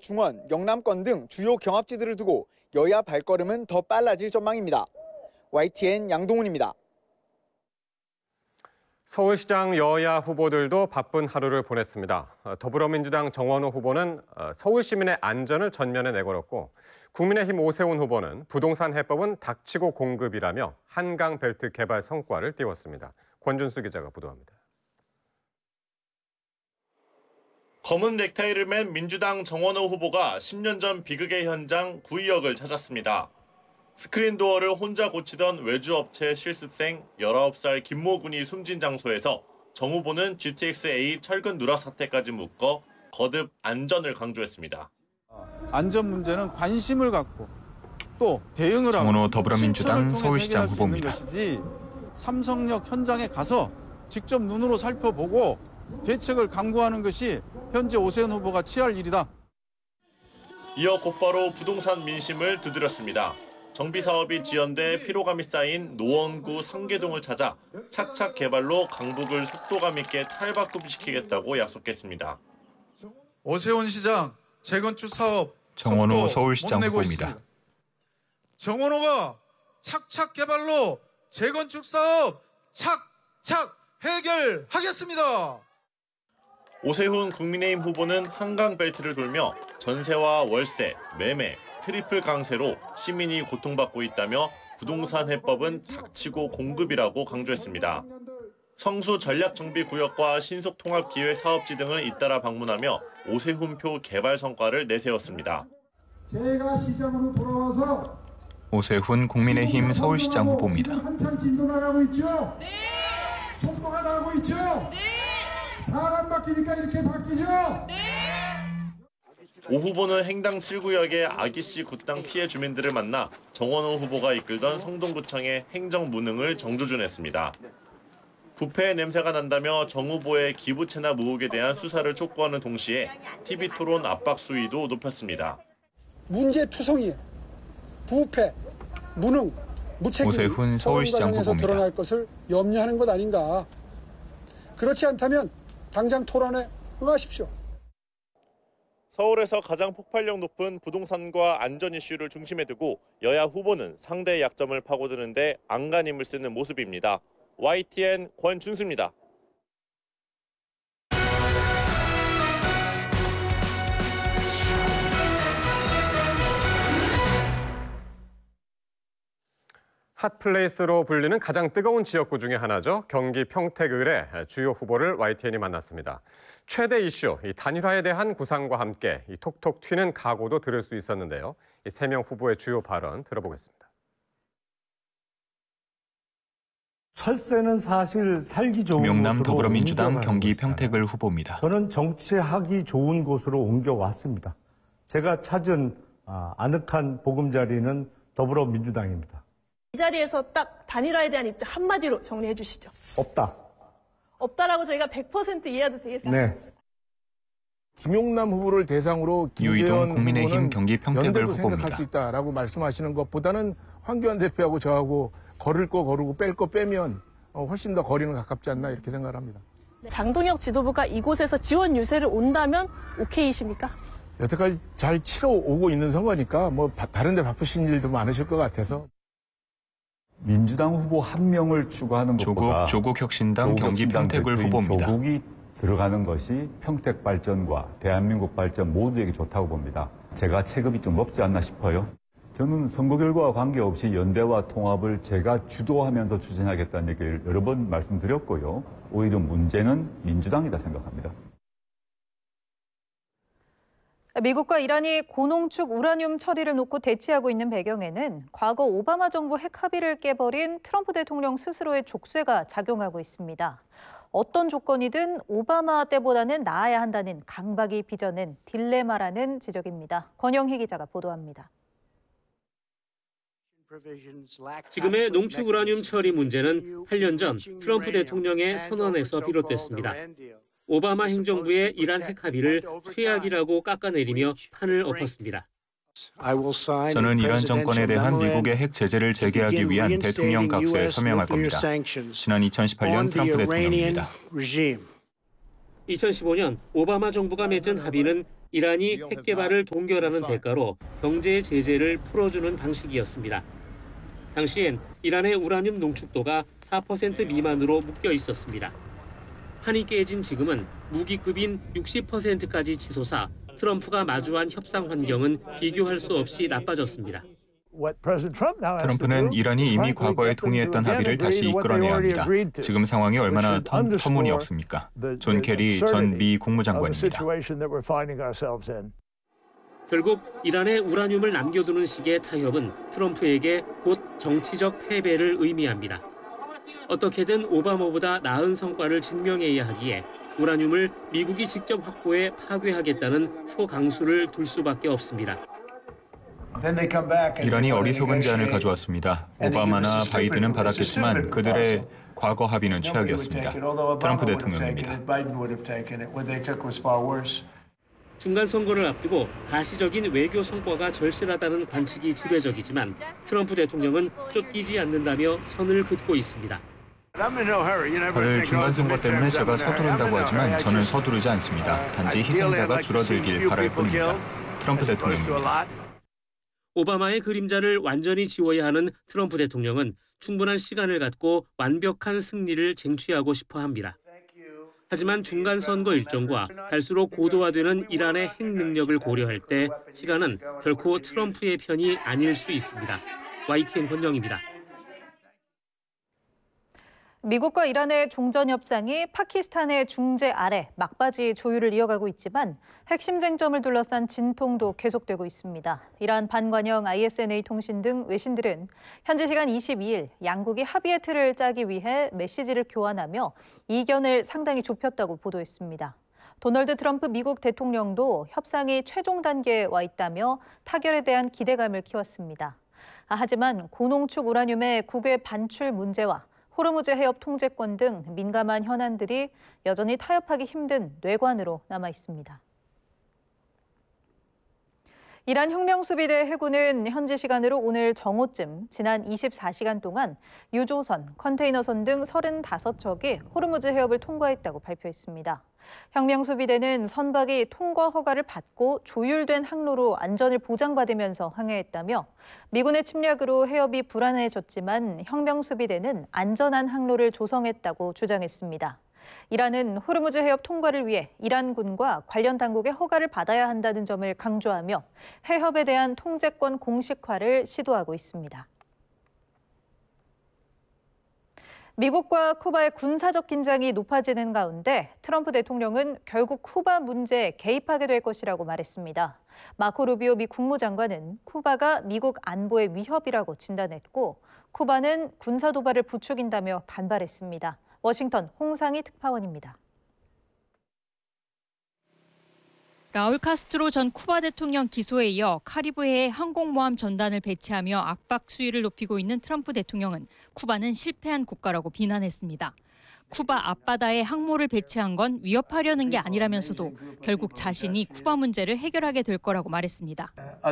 중원, 영남권 등 주요 경합지들을 두고 여야 발걸음은 더 빨라질 전망입니다. YTN 양동훈입니다. 서울시장 여야 후보들도 바쁜 하루를 보냈습니다. 더불어민주당 정원호 후보는 서울 시민의 안전을 전면에 내걸었고 국민의힘 오세훈 후보는 부동산 해법은 닥치고 공급이라며 한강벨트 개발 성과를 띄웠습니다. 권준수 기자가 보도합니다. 검은 넥타이를 맨 민주당 정원호 후보가 10년 전 비극의 현장 구의역을 찾았습니다. 스크린도어를 혼자 고치던 외주업체 실습생 19살 김모 군이 숨진 장소에서 정 후보는 GTX-A 철근 누락 사태까지 묶어 거듭 안전을 강조했습니다. 안전 문제는 관심을 갖고 또 대응을 하고 정원호 더불어민주당 서울시장 후보입니다. 것이지 삼성역 현장에 가서 직접 눈으로 살펴보고 대책을 강구하는 것이 현재 오세훈 후보가 취할 일이다. 이어 곧바로 부동산 민심을 두드렸습니다. 정비사업이 지연돼 피로감이 쌓인 노원구 상계동을 찾아 착착 개발로 강북을 속도감 있게 탈바꿈시키겠다고 약속했습니다. 오세훈 시장 재건축 사업 정원호 서울시장 후보입니다. 있습니다. 정원호가 착착 개발로 재건축 사업 착착 해결하겠습니다. 오세훈 국민의힘 후보는 한강벨트를 돌며 전세와 월세, 매매, 트리플 강세로 시민이 고통받고 있다며 부동산 해법은 닥치고 공급이라고 강조했습니다. 성수 전략정비구역과 신속통합기획 사업지 등을 잇따라 방문하며 오세훈표 개발 성과를 내세웠습니다. 제가 시장으로 돌아와서 오세훈 국민의힘 서울시장 후보입니다. 한참 진도 나가고 있죠? 네. 속도가 나고 있죠? 네. 사람 바뀌니까 이렇게 바뀌죠? 네. 오 후보는 행당 7구역의 아기씨 굿당 피해 주민들을 만나 정원호 후보가 이끌던 성동구청의 행정 무능을 정조준했습니다. 부패 냄새가 난다며 정 후보의 기부채나 무혹에 대한 수사를 촉구하는 동시에 TV토론 압박 수위도 높였습니다. 문제투성이에 부패, 무능, 무책임, 오세훈 서울시장 후보입니다. 드러날 것을 염려하는 것 아닌가. 그렇지 않다면 당장 토론에 응하십시오. 서울에서 가장 폭발력 높은 부동산과 안전 이슈를 중심에 두고 여야 후보는 상대의 약점을 파고드는데 안간힘을 쓰는 모습입니다. YTN 권준수입니다. 핫플레이스로 불리는 가장 뜨거운 지역구 중에 하나죠. 경기 평택을의 주요 후보를 YTN이 만났습니다. 최대 이슈, 단일화에 대한 구상과 함께 톡톡 튀는 각오도 들을 수 있었는데요. 이 3명 후보의 주요 발언 들어보겠습니다. 철새는 사실 살기 좋은 김용남 곳으로 더불어민주당 경기 옮겨가는 평택을 후보입니다. 저는 정치하기 좋은 곳으로 옮겨왔습니다. 제가 찾은 아늑한 보금자리는 더불어민주당입니다. 이 자리에서 딱 단일화에 대한 입장 한마디로 정리해 주시죠. 없다. 없다라고 저희가 100% 이해해도 되겠습니까? 네. 김용남 후보를 대상으로 유이동 국민의힘 경기 평택을 연대로 후보입니다. 생각할 수 있다라고 말씀하시는 것보다는 황교안 대표하고 저하고 걸을 거 거르고 뺄 거 빼면 훨씬 더 거리는 가깝지 않나 이렇게 생각을 합니다. 장동혁 지도부가 이곳에서 지원 유세를 온다면 오케이이십니까? 여태까지 잘 치러오고 있는 선거니까 뭐 다른 데 바쁘신 일도 많으실 것 같아서. 민주당 후보 한 명을 추구하는 것보다 조국혁신당 경기 평택을 후보입니다. 조국이 들어가는 것이 평택 발전과 대한민국 발전 모두에게 좋다고 봅니다. 제가 체급이 좀 높지 않나 싶어요. 저는 선거 결과와 관계없이 연대와 통합을 제가 주도하면서 추진하겠다는 얘기를 여러 번 말씀드렸고요. 오히려 문제는 민주당이다 생각합니다. 미국과 이란이 고농축 우라늄 처리를 놓고 대치하고 있는 배경에는 과거 오바마 정부 핵 합의를 깨버린 트럼프 대통령 스스로의 족쇄가 작용하고 있습니다. 어떤 조건이든 오바마 때보다는 나아야 한다는 강박이 빚어낸 딜레마라는 지적입니다. 권영희 기자가 보도합니다. 지금의 농축 우라늄 처리 문제는 8년 전 트럼프 대통령의 선언에서 비롯됐습니다. 오바마 행정부의 이란 핵 합의를 최악이라고 깎아내리며 판을 엎었습니다. 저는 이란 정권에 대한 미국의 핵 제재를 재개하기 위한 대통령 각서에 서명할 겁니다. 지난 2018년 트럼프 대통령입니다. 2015년 오바마 정부가 맺은 합의는 이란이 핵 개발을 동결하는 대가로 경제 제재를 풀어주는 방식이었습니다. 당시엔 이란의 우라늄 농축도가 4% 미만으로 묶여 있었습니다. 판이 깨진 지금은 무기급인 60%까지 치솟아 트럼프가 마주한 협상 환경은 비교할 수 없이 나빠졌습니다. 트럼프는 이란이 이미 과거에 동의했던 합의를 다시 이끌어내야 합니다. 지금 상황이 얼마나 터무니없습니까? 존 케리 전 미 국무장관입니다. 결국 이란의 우라늄을 남겨두는 식의 타협은 트럼프에게 곧 정치적 패배를 의미합니다. 어떻게든 오바마보다 나은 성과를 증명해야 하기에 우라늄을 미국이 직접 확보해 파괴하겠다는 초강수를 둘 수밖에 없습니다. 이란이 어리석은 제안을 가져왔습니다. 오바마나 바이든은 받았겠지만 그들의 과거 합의는 최악이었습니다. 트럼프 대통령입니다. 중간 선거를 앞두고 가시적인 외교 성과가 절실하다는 관측이 지배적이지만 트럼프 대통령은 쫓기지 않는다며 선을 긋고 있습니다. 다들 중간 선거 때문에 제가 서두른다고 하지만 저는 서두르지 않습니다. 단지 희생자가 줄어들길 바랄 뿐입니다. 트럼프 대통령입니다. 오바마의 그림자를 완전히 지워야 하는 트럼프 대통령은 충분한 시간을 갖고 완벽한 승리를 쟁취하고 싶어 합니다. 하지만 중간 선거 일정과 갈수록 고도화되는 이란의 핵 능력을 고려할 때 시간은 결코 트럼프의 편이 아닐 수 있습니다. YTN 권영입니다. 미국과 이란의 종전 협상이 파키스탄의 중재 아래 막바지 조율을 이어가고 있지만 핵심 쟁점을 둘러싼 진통도 계속되고 있습니다. 이란 반관영 ISNA 통신 등 외신들은 현지 시간 22일 양국이 합의의 틀을 짜기 위해 메시지를 교환하며 이견을 상당히 좁혔다고 보도했습니다. 도널드 트럼프 미국 대통령도 협상이 최종 단계에 와 있다며 타결에 대한 기대감을 키웠습니다. 하지만 고농축 우라늄의 국외 반출 문제와 호르무즈 해협 통제권 등 민감한 현안들이 여전히 타협하기 힘든 뇌관으로 남아 있습니다. 이란 혁명수비대 해군은 현지 시간으로 오늘 정오쯤 지난 24시간 동안 유조선, 컨테이너선 등 35척이 호르무즈 해협을 통과했다고 발표했습니다. 혁명수비대는 선박이 통과 허가를 받고 조율된 항로로 안전을 보장받으면서 항해했다며 미군의 침략으로 해협이 불안해졌지만 혁명수비대는 안전한 항로를 조성했다고 주장했습니다. 이란은 호르무즈 해협 통과를 위해 이란군과 관련 당국의 허가를 받아야 한다는 점을 강조하며 해협에 대한 통제권 공식화를 시도하고 있습니다. 미국과 쿠바의 군사적 긴장이 높아지는 가운데 트럼프 대통령은 결국 쿠바 문제에 개입하게 될 것이라고 말했습니다. 마코 루비오 미 국무장관은 쿠바가 미국 안보의 위협이라고 진단했고 쿠바는 군사 도발을 부추긴다며 반발했습니다. 워싱턴 홍상희 특파원입니다. 라울 카스트로 전 쿠바 대통령 기소에 이어 카리브해에 항공모함 전단을 배치하며 압박 수위를 높이고 있는 트럼프 대통령은 쿠바는 실패한 국가라고 비난했습니다. 쿠바 앞바다에 항모를 배치한 건 위협하려는 게 아니라면서도 결국 자신이 쿠바 문제를 해결하게 될 거라고 말했습니다.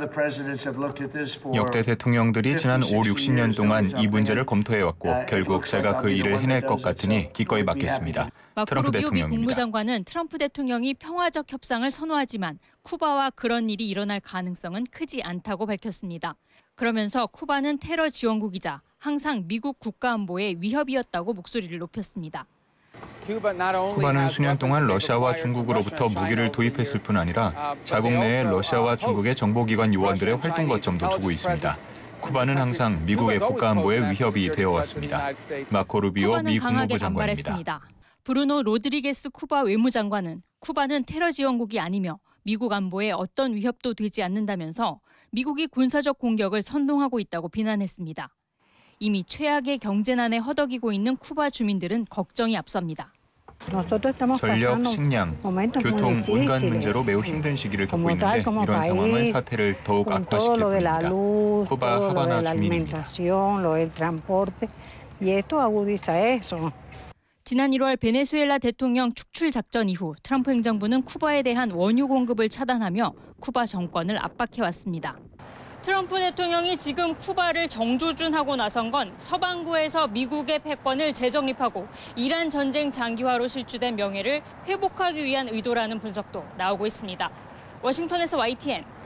역대 대통령들이 지난 5, 60년 동안 이 문제를 검토해왔고 결국 제가 그 일을 해낼 것 같으니 기꺼이 맡겠습니다. 마코 루비오 미 국무장관은 트럼프 대통령이 평화적 협상을 선호하지만 쿠바와 그런 일이 일어날 가능성은 크지 않다고 밝혔습니다. 그러면서 쿠바는 테러 지원국이자 항상 미국 국가안보의 위협이었다고 목소리를 높였습니다. 쿠바는 수년 동안 러시아와 중국으로부터 무기를 도입했을 뿐 아니라 자국 내에 러시아와 중국의 정보기관 요원들의 활동 거점도 두고 있습니다. 쿠바는 항상 미국의 국가안보의 위협이 되어왔습니다. 마코 루비오 미 국무부 장관입니다. 브루노 로드리게스 쿠바 외무장관은 쿠바는 테러 지원국이 아니며 미국 안보에 어떤 위협도 되지 않는다면서 미국이 군사적 공격을 선동하고 있다고 비난했습니다. 이미 최악의 경제난에 허덕이고 있는 쿠바 주민들은 걱정이 앞섭니다. 전력, 식량, 교통, 온갖 문제로 매우 힘든 시기를 겪고 있는데 이런 상황은 사태를 더욱 악화시킬 뿐입니다. 쿠바 하바나 주민입니다. 지난 1월 베네수엘라 대통령 축출 작전 이후 트럼프 행정부는 쿠바에 대한 원유 공급을 차단하며 쿠바 정권을 압박해왔습니다. 트럼프 대통령이 지금 쿠바를 정조준하고 나선 건 서방구에서 미국의 패권을 재정립하고 이란 전쟁 장기화로 실추된 명예를 회복하기 위한 의도라는 분석도 나오고 있습니다. 워싱턴에서 YTN